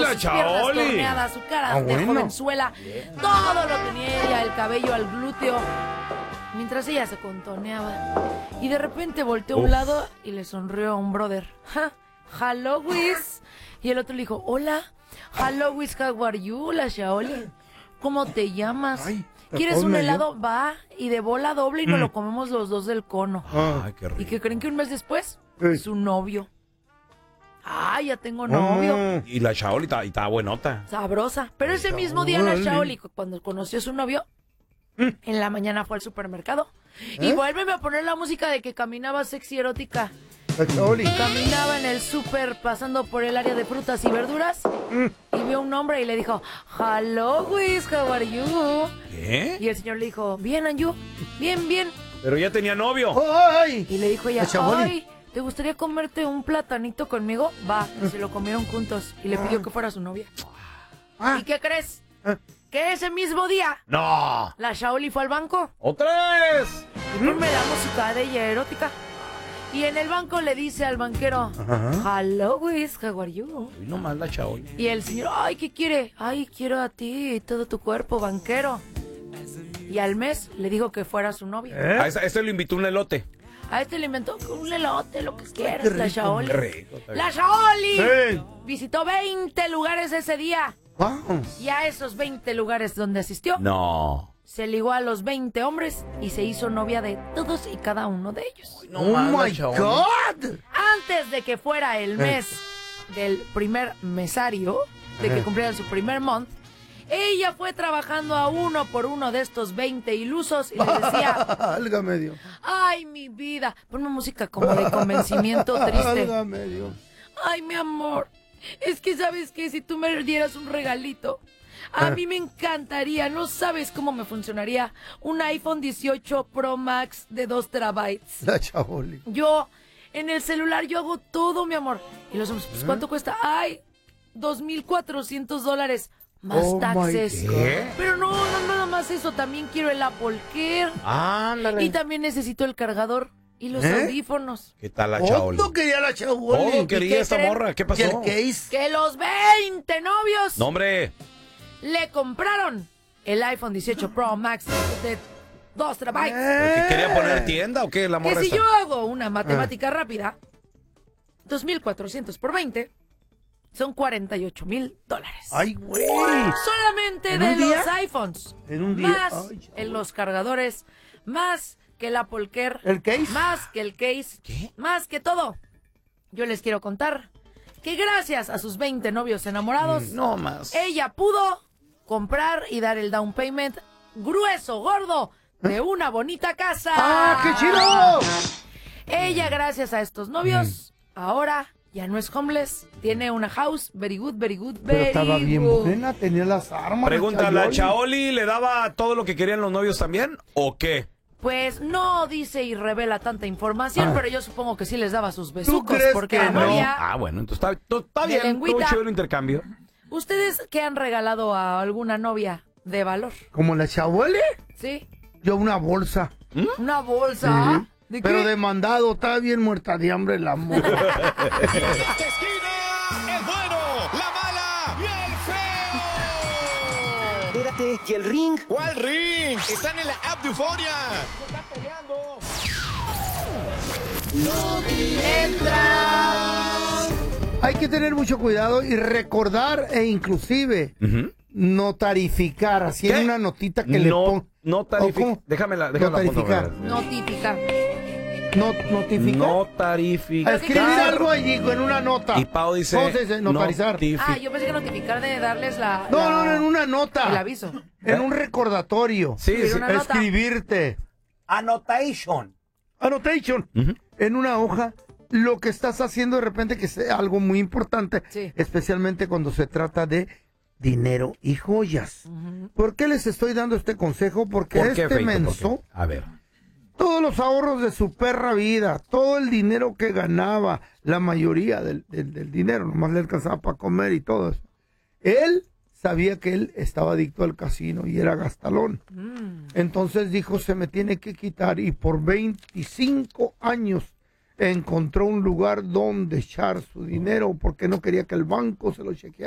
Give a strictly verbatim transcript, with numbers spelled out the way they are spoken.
la sus piernas Chaoli! torneadas, su cara Ah, de bueno. jovenzuela. Todo lo tenía ella, el cabello al glúteo. Mientras ella se contoneaba. Y de repente volteó a un Uf. lado y le sonrió a un brother. Ja, hello, Wiz. Y el otro le dijo, hola, hello, Wiz, how are you, la Chaoli? ¿Cómo te llamas? Ay, ¿Quieres todos un me helado? Va, y de bola doble y nos lo comemos los dos del cono. Ah, Ay, qué rico. ¿Y qué creen que un mes después? Sí. Su novio. Ah, ya tengo novio. ah, Y la Chaoli está, y está buenota. Sabrosa. Pero ese mismo día la Órale. Chaoli, cuando conoció a su novio, en la mañana fue al supermercado. Y ¿Eh? vuélveme a poner la música de que caminaba sexy erótica. la Chaoli. Caminaba en el súper pasando por el área de frutas y verduras. Y vio un hombre y le dijo, hello, Wiz, how are you? ¿Qué? Y el señor le dijo, bien, and you? Bien, bien. Pero ya tenía novio. ¡Ay! Y le dijo ella, La Chaoli. ay, ¿te gustaría comerte un platanito conmigo? Va, y se lo comieron juntos. Y le pidió que fuera su novia. Ah. ¿Y qué crees? Ah. Que ese mismo día, No. la Chaoli fue al banco ¡Otra vez! y ponme la música de ella erótica. Y en el banco le dice al banquero, Ajá. hello, Wiz, how are you? Uy, nomás la Chaoli. Y el señor, ay, ¿qué quiere? Ay, quiero a ti y todo tu cuerpo, banquero. Y al mes le dijo que fuera su novia. A ese, este lo invitó un elote. A este le inventó un elote, lo que quieras, qué la rico, Chaoli. Qué rico, está bien. ¡La Chaoli! Sí. Visitó veinte lugares ese día. Wow. Y a esos veinte lugares donde asistió, No. se ligó a los veinte hombres y se hizo novia de todos y cada uno de ellos. No Oh más la my Chaoli. God. Antes de que fuera el mes del primer mesario, de que cumplieran su primer month, ella fue trabajando a uno por uno de estos veinte ilusos y les decía, Álgame Dios. ay, mi vida, ponme música como de convencimiento triste. Álgame Dios. Ay, mi amor, es que sabes que si tú me dieras un regalito, a mí me encantaría, no sabes cómo me funcionaría un iPhone dieciocho Pro Max de dos terabytes. La Chaoli. Yo, en el celular, yo hago todo, mi amor. Y los hombres, pues, ¿cuánto cuesta? Ay, dos mil cuatrocientos dólares más Oh, my taxes. God. ¿Qué? Pero no, no, nada más eso. También quiero el Apple Care. Ándale. Y también necesito el cargador y los ¿Eh? audífonos. ¿Qué tal la Chaoli? ¿Cuánto quería la Chaoli? Oh, ¿Y quería qué esta creen? morra. ¿Qué ¿Y pasó? el case? Que los veinte novios No, hombre. le compraron el iPhone dieciocho Pro Max de dos terabytes. ¿Pero qué quería poner tienda o qué? La Que morra si esta. yo hago una matemática rápida, dos mil cuatrocientos por veinte son cuarenta y ocho mil dólares. Ay, güey. Solamente ¿En de un día? los iPhones. ¿En un día? Más Ay, chaval. en los cargadores, más que el Apple Care. ¿El case? Más que el case. ¿Qué? Más que todo. Yo les quiero contar que gracias a sus veinte novios enamorados, No más. ella pudo comprar y dar el down payment grueso, gordo, de una bonita casa. ¡Ah, qué chido! Ella, gracias a estos novios, Mm. ahora ya no es homeless, tiene una house, very good, very good, Pero very estaba bien good. buena, tenía las armas. Pregunta, ¿la Chaoli. Chaoli le daba todo lo que querían los novios también? ¿O qué? Pues no dice y revela tanta información, Ah. pero yo supongo que sí les daba sus besucos, crees porque que la no? novia... Ah, bueno, entonces está, to- está De bien. lengüita. Todo chévere el intercambio. ¿Ustedes qué han regalado a alguna novia de valor? ¿Como la Chaoli? ¿Sí? Yo una bolsa. ¿Una bolsa? ¿De Pero qué? de mandado, estaba bien muerta de hambre la mujer. Esta esquina, el bueno, la mala y el feo. Espérate, ¿y el ring? ¿Cuál ring? Están en la app de Euforia. Hay que tener mucho cuidado y recordar e inclusive Ujú. notarificar, haciendo ¿Qué? una notita que le No, ponga. no tarificar. ¿Cómo? Déjamela, déjamela Notarificar. apunto, Notifica. No, notificar. No A tarificar. escribir algo allí en una nota. Y Pau dice. ¿Cómo se dice? Notarizar. notifi- Ah, yo pensé que notificar de darles la... No, la- no, no, en una nota. El aviso. En un recordatorio. Sí, Escribir sí. una nota. Escribirte. Annotation. Annotation. Ujú. En una hoja. Lo que estás haciendo de repente que sea algo muy importante. Sí. Especialmente cuando se trata de dinero y joyas. ¿Por qué les estoy dando este consejo? Porque ¿Por qué, este Feito? ¿Por menso, qué? A ver. todos los ahorros de su perra vida, todo el dinero que ganaba, la mayoría del, del- del dinero, nomás le alcanzaba para comer y todo eso. Él sabía que él estaba adicto al casino y era gastalón. Entonces dijo, se me tiene que quitar, y por veinticinco años encontró un lugar donde echar su dinero porque no quería que el banco se lo chequeara.